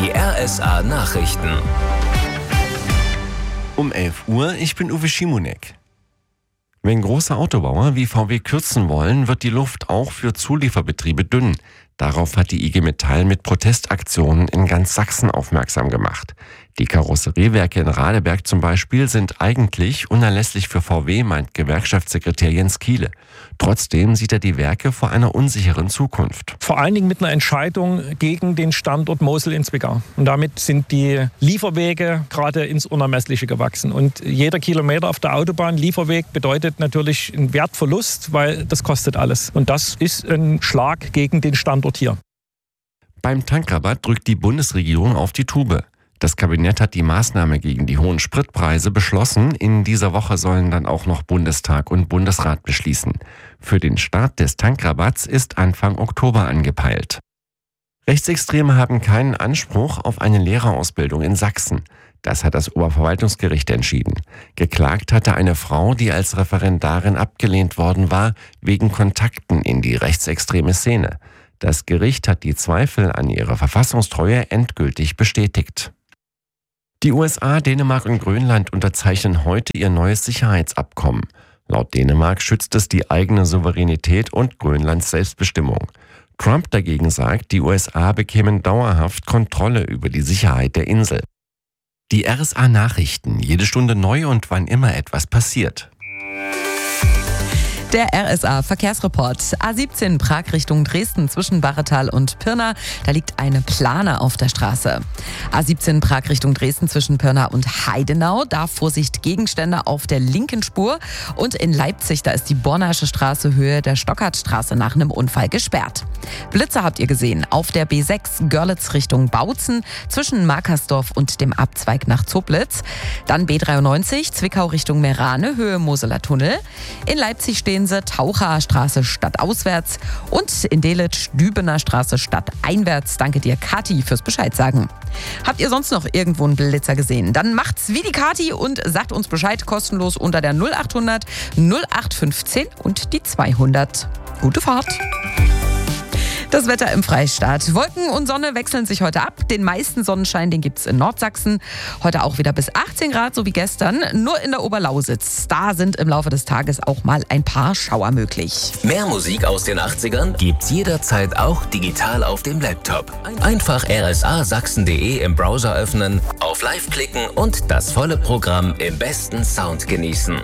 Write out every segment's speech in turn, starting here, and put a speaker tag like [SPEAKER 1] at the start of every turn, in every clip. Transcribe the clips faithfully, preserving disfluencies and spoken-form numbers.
[SPEAKER 1] Die R S A-Nachrichten.
[SPEAKER 2] Um elf Uhr, ich bin Uwe Schimonek. Wenn große Autobauer wie V W kürzen wollen, wird die Luft auch für Zulieferbetriebe dünn. Darauf hat die I G Metall mit Protestaktionen in ganz Sachsen aufmerksam gemacht. Die Karosseriewerke in Radeberg zum Beispiel sind eigentlich unerlässlich für V W, meint Gewerkschaftssekretär Jens Kiele. Trotzdem sieht er die Werke vor einer unsicheren Zukunft.
[SPEAKER 3] Vor allen Dingen mit einer Entscheidung gegen den Standort Mosel in Zwickau. Und damit sind die Lieferwege gerade ins Unermessliche gewachsen. Und jeder Kilometer auf der Autobahn Lieferweg bedeutet natürlich einen Wertverlust, weil das kostet alles. Und das ist ein Schlag gegen den Standort hier.
[SPEAKER 2] Beim Tankrabatt drückt die Bundesregierung auf die Tube. Das Kabinett hat die Maßnahme gegen die hohen Spritpreise beschlossen. In dieser Woche sollen dann auch noch Bundestag und Bundesrat beschließen. Für den Start des Tankrabatts ist Anfang Oktober angepeilt. Rechtsextreme haben keinen Anspruch auf eine Lehrerausbildung in Sachsen. Das hat das Oberverwaltungsgericht entschieden. Geklagt hatte eine Frau, die als Referendarin abgelehnt worden war, wegen Kontakten in die rechtsextreme Szene. Das Gericht hat die Zweifel an ihrer Verfassungstreue endgültig bestätigt. Die U S A, Dänemark und Grönland unterzeichnen heute ihr neues Sicherheitsabkommen. Laut Dänemark schützt es die eigene Souveränität und Grönlands Selbstbestimmung. Trump dagegen sagt, die U S A bekämen dauerhaft Kontrolle über die Sicherheit der Insel. Die R S A-Nachrichten, jede Stunde neu und wann immer etwas passiert.
[SPEAKER 4] Der R S A-Verkehrsreport. A siebzehn Prag Richtung Dresden zwischen Barretal und Pirna. Da liegt eine Plane auf der Straße. A siebzehn Prag Richtung Dresden zwischen Pirna und Heidenau. Da Vorsicht, Gegenstände auf der linken Spur. Und in Leipzig, da ist die Bornasche Straße Höhe der Stockertstraße nach einem Unfall gesperrt. Blitze habt ihr gesehen auf der B sechs Görlitz Richtung Bautzen zwischen Markersdorf und dem Abzweig nach Zoblitz. Dann B dreiundneunzig Zwickau Richtung Meerane Höhe Moseler Tunnel. In Leipzig stehen Taucher Straße stadtauswärts und in Delitzsch Dübener Straße stadteinwärts. Danke dir, Kathi, fürs Bescheid sagen. Habt ihr sonst noch irgendwo einen Blitzer gesehen? Dann macht's wie die Kathi und sagt uns Bescheid kostenlos unter der null achthundert null acht fünfzehn und die zweihundert. Gute Fahrt! Das Wetter im Freistaat. Wolken und Sonne wechseln sich heute ab. Den meisten Sonnenschein, den gibt's in Nordsachsen. Heute auch wieder bis achtzehn Grad, so wie gestern. Nur in der Oberlausitz. Da sind im Laufe des Tages auch mal ein paar Schauer möglich.
[SPEAKER 1] Mehr Musik aus den achtzigern gibt's jederzeit auch digital auf dem Laptop. Einfach r s a sachsen punkt d e im Browser öffnen, auf Live klicken und das volle Programm im besten Sound genießen.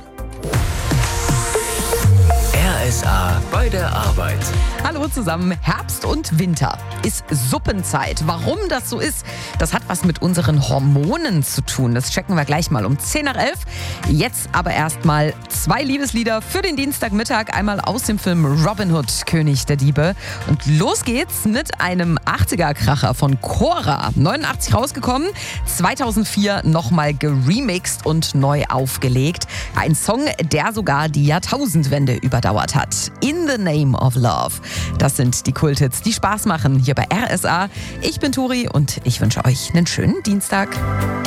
[SPEAKER 1] R S A bei der Arbeit.
[SPEAKER 4] Hallo zusammen. Herbst und Winter ist Suppenzeit. Warum das so ist, das hat was mit unseren Hormonen zu tun. Das checken wir gleich mal um zehn nach elf. Jetzt aber erstmal zwei Liebeslieder für den Dienstagmittag. Einmal aus dem Film Robin Hood, König der Diebe. Und los geht's mit einem achtziger-Kracher von Cora. neunundachtzig rausgekommen, zweitausendvier nochmal geremixed und neu aufgelegt. Ein Song, der sogar die Jahrtausendwende überdauert hat. In the Name of Love. Das sind die Kulthits, die Spaß machen hier bei R S A. Ich bin Turi und ich wünsche euch einen schönen Dienstag.